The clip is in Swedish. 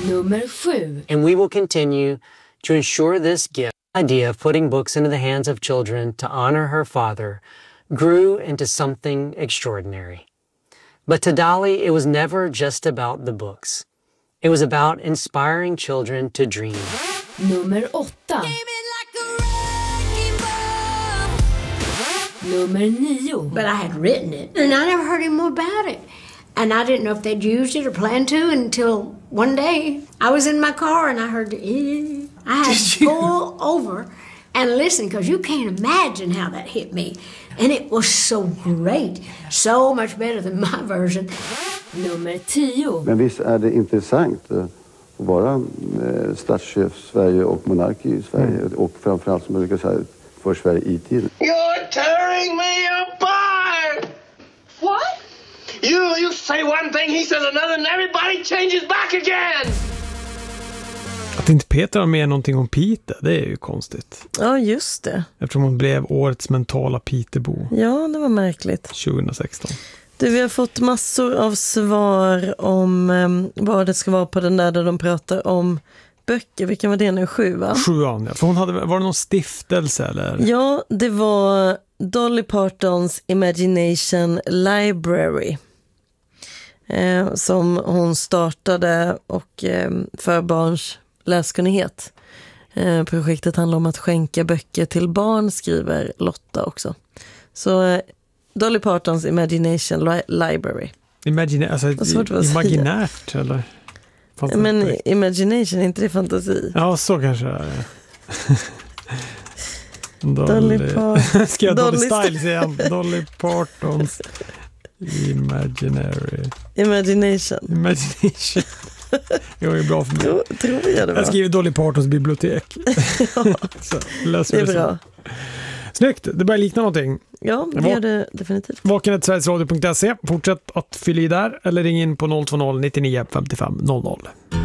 Nummer 7. And we will continue to ensure this gift, idea of putting books into the hands of children to honor her father, grew into something extraordinary. But to Dolly, it was never just about the books. It was about inspiring children to dream. Nummer 8. Nummer 9. But I had written it, and I never heard any more about it. And I didn't know if they'd used it or planned to until one day I was in my car and I heard I had to pull over and listen, because you can't imagine how that hit me. And it was so great, so much better than my version. Nummer 10. Men visst är det intressant att vara statschef Sverige och monark i Sverige, och framförallt som jag brukar säga för Sverige i tiden. You're tearing me apart! What? You say one thing, he says another, and everybody changes back again! Att inte Peter har med någonting om Peter, det är ju konstigt. Ja, just det. Eftersom hon blev årets mentala Peterbo. Ja, det var märkligt. 2016. Vi har fått massor av svar om vad det ska vara på den där de pratar om böcker. Vilken var det nu? 7, va? 7, ja. För hon hade, var det någon stiftelse eller? Ja, det var Dolly Partons Imagination Library. Som hon startade och för barns läskunnighet. Projektet handlar om att skänka böcker till barn, skriver Lotta också. Så Dolly Partons Imagination Library. Alltså imaginärt eller? Men imagination, är inte det fantasi? Ja, så kanske det är. Dolly Parton. Ska jag Dolly Styles igen? Dolly Partons Imagination. Det är bra för mig. Jo, tror jag det var. Jag skriver Dolly Partons bibliotek. Ja, så, det är bra. Snyggt, det börjar likna någonting. Ja, det gör det definitivt. Vaken@sverigesradio.se. Fortsätt att fylla i där eller ring in på 020 99 55 00.